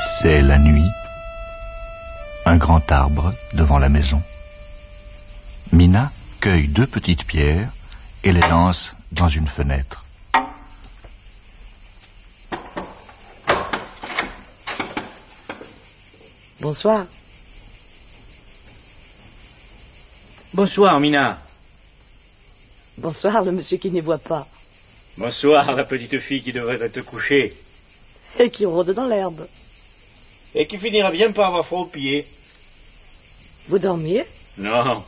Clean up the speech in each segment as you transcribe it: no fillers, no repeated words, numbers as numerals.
C'est la nuit. Un grand arbre devant la maison. Mina cueille 2 petites pierres et les lance dans une fenêtre. Bonsoir. Bonsoir, Mina. Bonsoir, le monsieur qui n'y voit pas. Bonsoir, la petite fille qui devrait être couchée. Et qui rôde dans l'herbe. Et qui finira bien par avoir froid aux pieds. Vous dormiez? Non.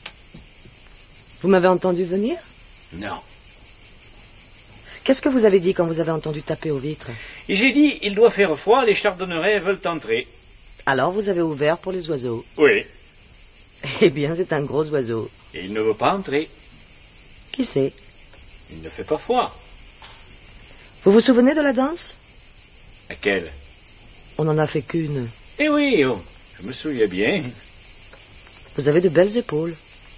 Vous m'avez entendu venir? Non. Qu'est-ce que vous avez dit quand vous avez entendu taper aux vitres? Et j'ai dit, il doit faire froid, les chardonnerets veulent entrer. Alors vous avez ouvert pour les oiseaux? Oui. Eh bien, c'est un gros oiseau. Et il ne veut pas entrer. Qui c'est? Il ne fait pas froid. Vous vous souvenez de la danse? Laquelle? On n'en a fait qu'une. Eh oui, oh, je me souviens bien. Vous avez de belles épaules.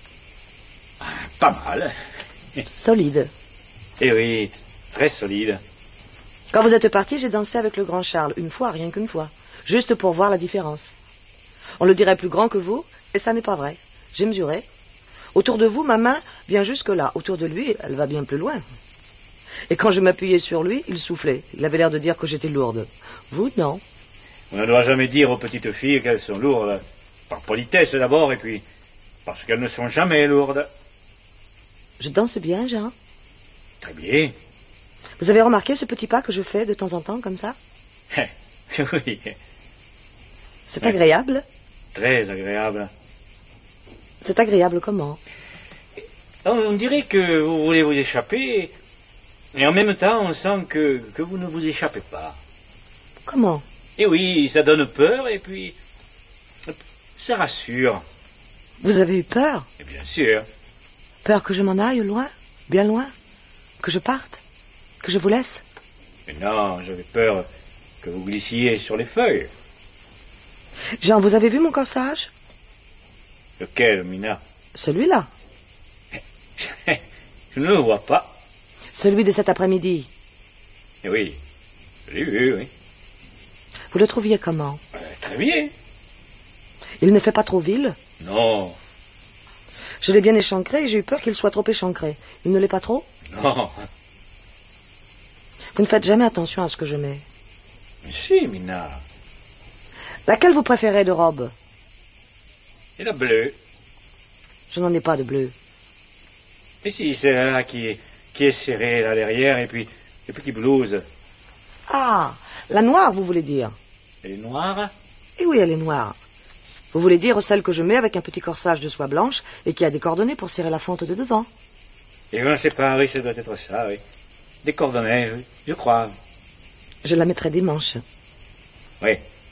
Pas mal. Solides. Eh oui, très solide. Quand vous êtes parti, j'ai dansé avec le grand Charles, une fois, rien qu'une fois. Juste pour voir la différence. On le dirait plus grand que vous, et ça n'est pas vrai. J'ai mesuré. Autour de vous, ma main vient jusque-là. Autour de lui, elle va bien plus loin. Et quand je m'appuyais sur lui, il soufflait. Il avait l'air de dire que j'étais lourde. Vous, non. On ne doit jamais dire aux petites filles qu'elles sont lourdes. Par politesse d'abord, et puis parce qu'elles ne sont jamais lourdes. Je danse bien, Jean. Très bien. Vous avez remarqué ce petit pas que je fais de temps en temps, comme ça? Oui. C'est agréable? Très agréable. C'est agréable comment? On dirait que vous voulez vous échapper, et en même temps, on sent que vous ne vous échappez pas. Comment? Et oui, ça donne peur, et puis ça rassure. Vous avez eu peur? Et bien sûr. Peur que je m'en aille loin? Bien loin? Que je parte? Que je vous laisse? Mais non, j'avais peur que vous glissiez sur les feuilles. Jean, vous avez vu mon corsage? Lequel, Mina? Celui-là. Je ne le vois pas. Celui de cet après-midi. Et oui, je l'ai vu, oui. Vous le trouviez comment? Très bien. Il ne fait pas trop vil? Non. Je l'ai bien échancré et j'ai eu peur qu'il soit trop échancré. Il ne l'est pas trop? Non. Vous ne faites jamais attention à ce que je mets. Mais si, Mina. Laquelle vous préférez de robe? Et la bleue. Je n'en ai pas de bleu. Et si, celle-là qui est serrée là derrière, et puis les petits blouses. Ah, la noire, vous voulez dire? Elle est noire? Eh oui, elle est noire. Vous voulez dire celle que je mets avec un petit corsage de soie blanche et qui a des cordonnées pour serrer la fente de devant? Et je ne sais pas, oui, ça doit être ça, oui. Des cordonnées, oui, je crois. Je la mettrai des manches. Oui.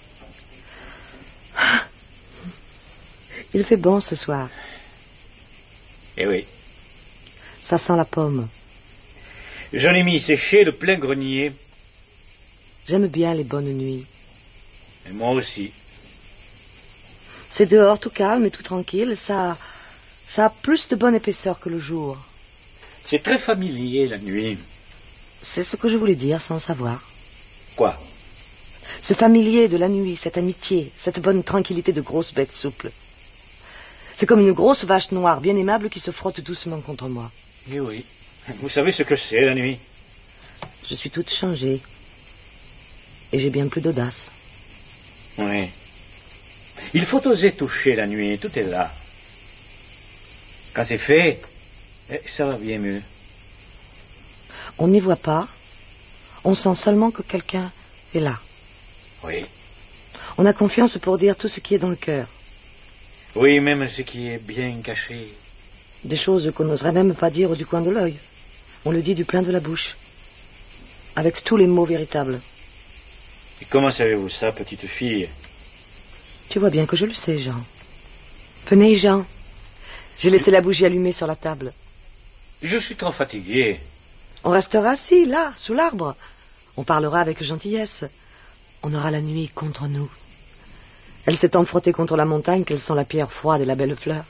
Il fait bon ce soir. Eh oui. Ça sent la pomme. J'en ai mis séché de plein grenier. J'aime bien les bonnes nuits. Et moi aussi. C'est dehors tout calme et tout tranquille. Ça a plus de bonne épaisseur que le jour. C'est très familier la nuit. C'est ce que je voulais dire sans le savoir. Quoi? Ce familier de la nuit, cette amitié, cette bonne tranquillité de grosse bête souple. C'est comme une grosse vache noire bien aimable qui se frotte doucement contre moi. Eh oui. Vous savez ce que c'est la nuit? Je suis toute changée. Et j'ai bien plus d'audace. Oui. Il faut oser toucher la nuit, tout est là. Quand c'est fait, ça va bien mieux. On n'y voit pas. On sent seulement que quelqu'un est là. Oui. On a confiance pour dire tout ce qui est dans le cœur. Oui, même ce qui est bien caché. Des choses qu'on n'oserait même pas dire du coin de l'œil. On le dit du plein de la bouche. Avec tous les mots véritables. Et comment savez-vous ça, petite fille? Tu vois bien que je le sais, Jean. Venez, Jean. J'ai laissé la bougie allumée sur la table. Je suis trop fatigué. On restera assis, là, sous l'arbre. On parlera avec gentillesse. On aura la nuit contre nous. Elle s'est tant frottée contre la montagne qu'elle sent la pierre froide et la belle fleur.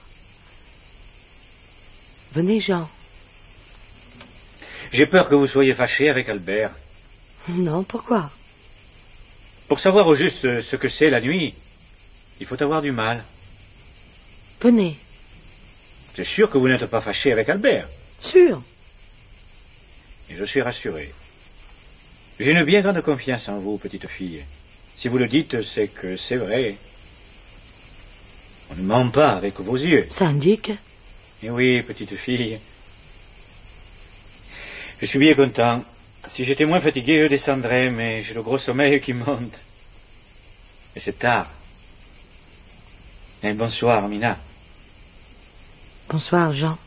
Venez, Jean. J'ai peur que vous soyez fâché avec Albert. Non, pourquoi? Pour savoir au juste ce que c'est la nuit, il faut avoir du mal. Venez. C'est sûr que vous n'êtes pas fâché avec Albert. Sûr. Et je suis rassuré. J'ai une bien grande confiance en vous, petite fille. Si vous le dites, c'est que c'est vrai. On ne ment pas avec vos yeux. Ça indique. Et oui, petite fille. Je suis bien content. Si j'étais moins fatigué, je descendrais, mais j'ai le gros sommeil qui monte. Et c'est tard. Et bonsoir, Mina. Bonsoir, Jean.